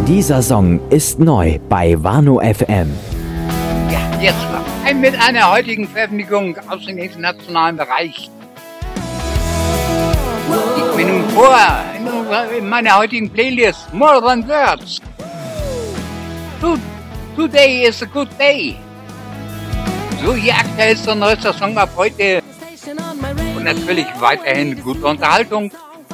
Dieser Song ist neu bei Wano FM. Ja, jetzt mit einer heutigen Veröffentlichung aus dem internationalen Bereich. Liegt mir nun vor, in meiner heutigen Playlist, More Than Words. Today is a good day. So, hier aktuell ist der neueste Song ab heute. Und natürlich weiterhin gute Unterhaltung.